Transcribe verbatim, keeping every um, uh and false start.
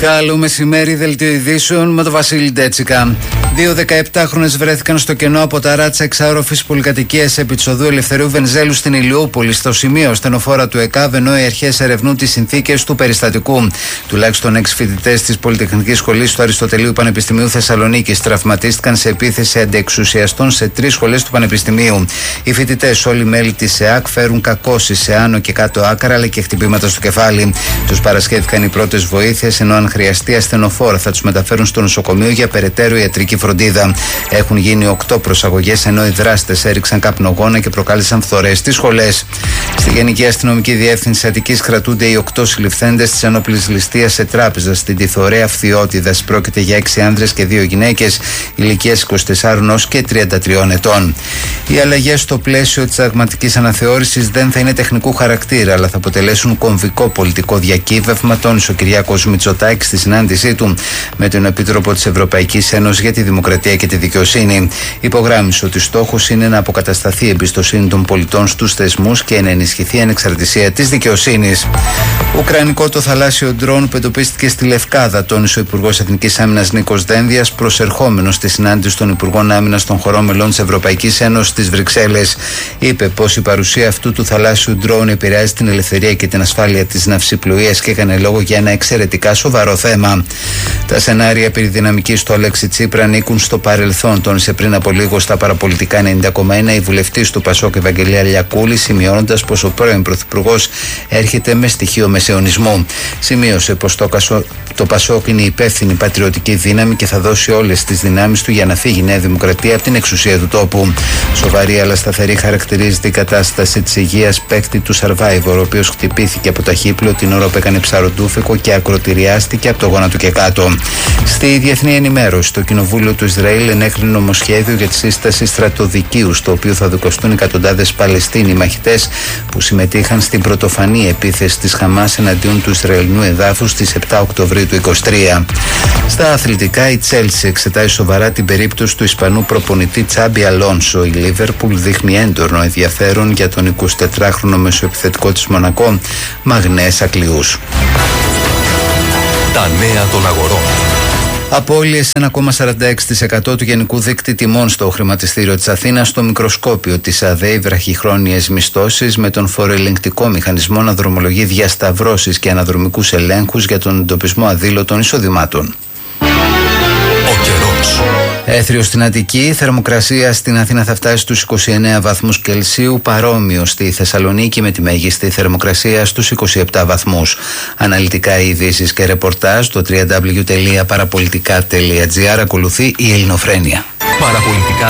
Καλό μεσημέρι, δελτίο ειδήσεων με τον Βασίλη Ντέτσικα. Δύο δεκαεπτάχρονες βρέθηκαν στο κενό από τα ράτσα εξάρροφης πολυκατοικίας επί της οδού Ελευθερίου Βενιζέλου στην Ηλιούπολη. Στο σημείο στενοφόρα του ΕΚΑΒ, ενώ οι αρχές ερευνούν τις συνθήκες του περιστατικού. Τουλάχιστον έξι φοιτητές της Πολυτεχνικής Σχολής του Αριστοτελείου Πανεπιστημίου Θεσσαλονίκης τραυματίστηκαν σε επίθεση αντιεξουσιαστών σε τρεις σχολές του Πανεπιστημίου. Οι φοιτητές, όλοι μέλη της ΕΑΚ, φέρουν κακώσεις σε άνω και κάτω άκρα αλλά και χτυπήματα στο κεφάλι. Τους παρασχέθηκαν οι πρώτες βοήθειες, ενώ αν χρειαστεί ασθενοφόρα θα τους μεταφέρουν στο νοσοκομείο για περαιτέρω ιατρική φροντίδα. Έχουν γίνει οκτώ προσαγωγές, ενώ οι δράστες έριξαν καπνογόνα και προκάλεσαν φθορές στις σχολές. Στη Γενική Αστυνομική Διεύθυνση Αττικής κρατούνται οι οκτώ συλληφθέντες της ενόπλης ληστείας σε τράπεζα στην Τιθωρέα Φθιώτιδας. Πρόκειται για έξι άνδρες και δύο γυναίκες ηλικίας είκοσι τεσσάρων έως και τριάντα τριών ετών. Οι αλλαγές στο πλαίσιο της συνταγματικής αναθεώρησης δεν θα είναι τεχνικού χαρακτήρα, αλλά θα αποτελέσουν κομβικό πολιτικό διακύβευμα, τόνισε ο Κυριάκος Μητσοτάκης στη συνάντησή του με τον Επίτροπο της Ευρωπαϊκής Ένωσης για τη Δημοκρατία και τη Δικαιοσύνη. Υπογράμμισε ότι στόχος είναι να αποκατασταθεί η εμπιστοσύνη των πολιτών στους θεσμούς και να ενισχυθεί η ανεξαρτησία της δικαιοσύνης. Ουκρανικό το θαλάσσιο ντρόν που εντοπίστηκε στη Λευκάδα, τόνισε ο Υπουργός Εθνικής Άμυνας Νίκος Δένδιας, προσερχόμενος στη συνάντηση των Υπουργών Άμυνας των χωρών μελών της Ευρωπαϊκής Ένωσης στις Βρυξέλλες. Είπε πως η παρουσία αυτού του θαλάσσιου ντρόν επηρεάζει την ελευθερία και την ασφάλεια της ναυσιπλοείας και έκανε λόγο για ένα εξαιρετικά σοβαρό θέμα. Τα σενάρια περί δυναμικής του Αλέξη Τσίπρα ανήκουν στο παρελθόν, τόνισε πριν από λίγο στα παραπολιτικά ενενήντα κόμμα ένα η βουλευτής του Πασόκ Ευαγγελία Λιακούλη, σημειώνοντας πως ο πρώην Πρωθυπουργός έρχεται με στοιχείο μεσαιωνισμού. Σημείωσε πως το, κασο... το Πασόκ είναι υπεύθυνη πατριωτική δύναμη και θα δώσει όλες τις δυνάμεις του για να φύγει η Νέα Δημοκρατία από την εξουσία του τόπου. Σοβαρή αλλά σταθερή χαρακτηρίζεται η κατάσταση της υγείας παίκτη του Survivor, ο οποίος χτυπήθηκε από ταχύπλο την ώρα που έκανε ψαροντούφικο και ακροτηριάστηκε από το γόνατο και κάτω. Στη διεθνή ενημέρωση, το Κοινοβούλιο του Ισραήλ ενέκρινε νομοσχέδιο για τη σύσταση στρατοδικείου, στο οποίο θα δικαστούν εκατοντάδες Παλαιστίνοι μαχητές που συμμετείχαν στην πρωτοφανή επίθεση της Χαμάς εναντίον του Ισραηλινού εδάφους στις επτά Οκτωβρίου του είκοσι τρία. Στα αθλητικά, η Τσέλσι εξετάζει σοβαρά την περίπτωση του Ισπανού προπονητή Τσάμπι Αλόνσο. Η Λίβερπουλ δείχνει έντονο ενδιαφέρον για τον εικοσιτετράχρονο μεσοεπιθετικό της Μονακό, Μαγνές Ακλιούς. Τα νέα των αγορών. Απώλειες ένα κόμμα σαράντα έξι τοις εκατό του γενικού δείκτη τιμών στο χρηματιστήριο της Αθήνας, στο μικροσκόπιο της ΑΔΕΗ βραχυχρόνιες μισθώσεις, με τον φοροελεγκτικό μηχανισμό να δρομολογεί διασταυρώσεις και αναδρομικούς ελέγχους για τον εντοπισμό αδήλωτων εισοδημάτων. Ο καιρός. Έθριο στην Αττική, θερμοκρασία στην Αθήνα θα φτάσει στους είκοσι εννέα βαθμούς Κελσίου, παρόμοιο στη Θεσσαλονίκη με τη μέγιστη θερμοκρασία στους είκοσι επτά βαθμούς. Αναλυτικά ειδήσεις και ρεπορτάζ στο double-u double-u double-u τελεία παραπολιτικά τελεία τζι άρ. Ακολουθεί η Ελληνοφρένεια. Παραπολιτικά.